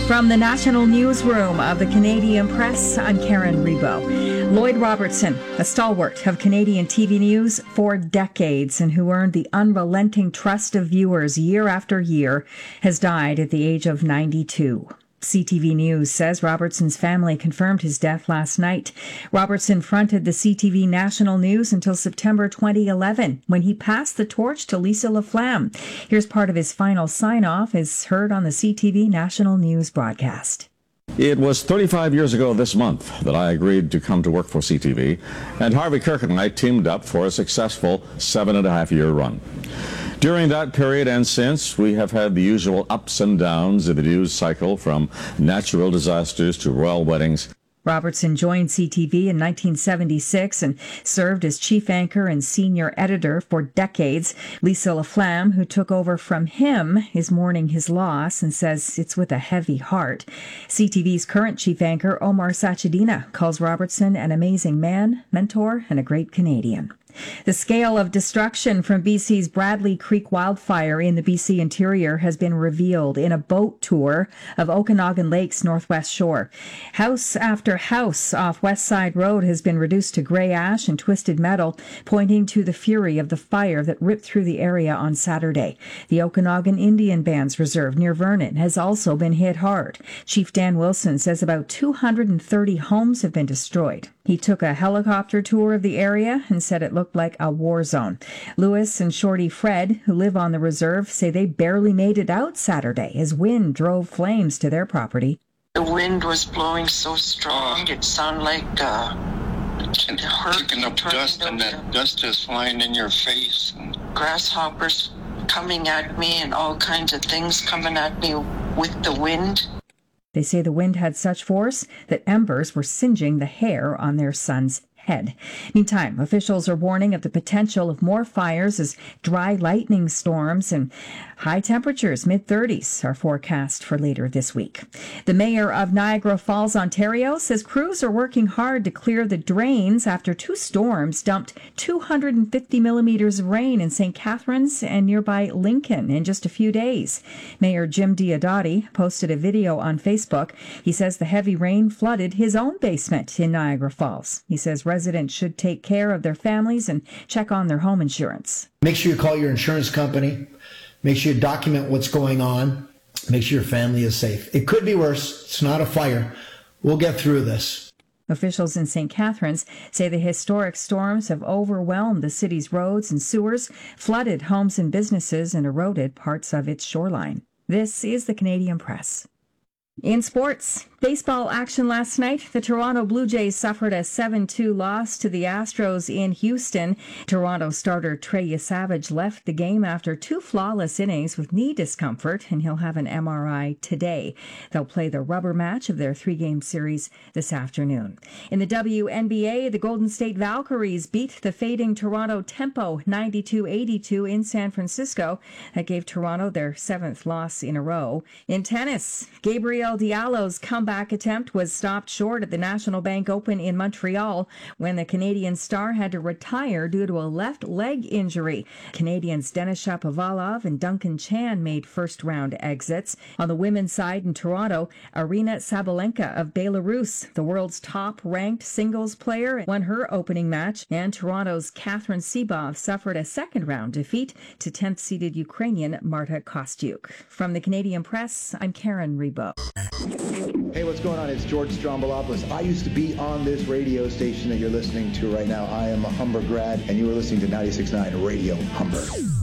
From the National Newsroom of the Canadian Press, I'm Karen Rebo. Lloyd Robertson, a stalwart of Canadian TV news for decades and who earned the unrelenting trust of viewers year after year, has died at the age of 92. CTV News says Robertson's family confirmed his death last night. Robertson fronted the CTV National News until September 2011, when he passed the torch to Lisa LaFlamme. Here's part of his final sign-off as heard on the CTV National News broadcast. It was 35 years ago this month that I agreed to come to work for CTV, and Harvey Kirk and I teamed up for a successful 7.5-year run. During that period and since, we have had the usual ups and downs of the news cycle, from natural disasters to royal weddings. Robertson joined CTV in 1976 and served as chief anchor and senior editor for decades. Lisa LaFlamme, who took over from him, is mourning his loss and says it's with a heavy heart. CTV's current chief anchor, Omar Sachedina, calls Robertson an amazing man, mentor, and a great Canadian. The scale of destruction from BC's Bradley Creek wildfire in the BC interior has been revealed in a boat tour of Okanagan Lake's northwest shore. House after house off West Side Road has been reduced to grey ash and twisted metal, pointing to the fury of the fire that ripped through the area on Saturday. The Okanagan Indian Bands Reserve near Vernon has also been hit hard. Chief Dan Wilson says about 230 homes have been destroyed. He took a helicopter tour of the area and said it looked like a war zone. Lewis and Shorty Fred, who live on the reserve, say they barely made it out Saturday as wind drove flames to their property. The wind was blowing so strong, it sounded like kicking up dust, and that dust is flying in your face. Grasshoppers coming at me and all kinds of things coming at me with the wind. They say the wind had such force that embers were singeing the hair on their son's head. Meantime, officials are warning of the potential of more fires as dry lightning storms and high temperatures, mid-30s, are forecast for later this week. The mayor of Niagara Falls, Ontario, says crews are working hard to clear the drains after two storms dumped 250 millimeters of rain in St. Catharines and nearby Lincoln in just a few days. Mayor Jim Diodati posted a video on Facebook. He says the heavy rain flooded his own basement in Niagara Falls. He says residents should take care of their families and check on their home insurance. Make sure you call your insurance company. Make sure you document what's going on. Make sure your family is safe. It could be worse. It's not a fire. We'll get through this. Officials in St. Catharines say the historic storms have overwhelmed the city's roads and sewers, flooded homes and businesses, and eroded parts of its shoreline. This is the Canadian Press. In sports, baseball action last night. The Toronto Blue Jays suffered a 7-2 loss to the Astros in Houston. Toronto starter Trey Savage left the game after two flawless innings with knee discomfort, and he'll have an MRI today. They'll play the rubber match of their three-game series this afternoon. In the WNBA, the Golden State Valkyries beat the fading Toronto Tempo 92-82 in San Francisco. That gave Toronto their seventh loss in a row. In tennis, Gabriel Diallo's comeback attempt was stopped short at the National Bank Open in Montreal when the Canadian star had to retire due to a left leg injury. Canadians Denis Shapovalov and Duncan Chan made first-round exits. On the women's side in Toronto, Arina Sabalenka of Belarus, the world's top-ranked singles player, won her opening match, and Toronto's Catherine Sebov suffered a second-round defeat to 10th-seeded Ukrainian Marta Kostyuk. From the Canadian Press, I'm Karen Rebo. Hey, what's going on? It's George Strombolopoulos. I used to be on this radio station that you're listening to right now. I am a Humber grad, and you are listening to 96.9 Radio Humber.